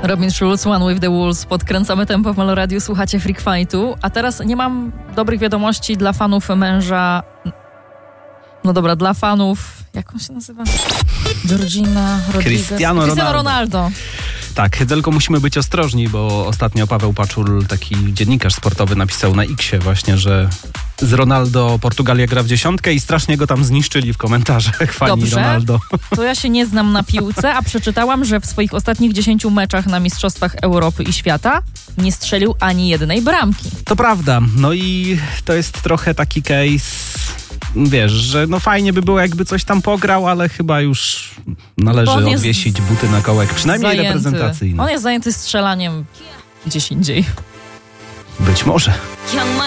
Robin Schulz, One with the Wolves. Podkręcamy tempo w Meloradiu, słuchacie Freak Fightu. A teraz nie mam dobrych wiadomości dla fanów męża... No dobra, dla fanów... Jak on się nazywa? Georgina Rodriguez. Cristiano Ronaldo. Tak, tylko musimy być ostrożni, bo ostatnio Paweł Paczul, taki dziennikarz sportowy, napisał na X-ie właśnie, że z Ronaldo Portugalia gra w dziesiątkę i strasznie go tam zniszczyli w komentarzach fani Dobrze, Ronaldo. To ja się nie znam na piłce, a przeczytałam, że w swoich ostatnich 10 meczach na Mistrzostwach Europy i Świata nie strzelił ani jednej bramki. To prawda, no i to jest trochę taki case, wiesz, że no fajnie by było, jakby coś tam pograł, ale chyba już należy odwiesić buty na kołek, przynajmniej reprezentacyjny. On jest zajęty strzelaniem gdzieś indziej. Być może.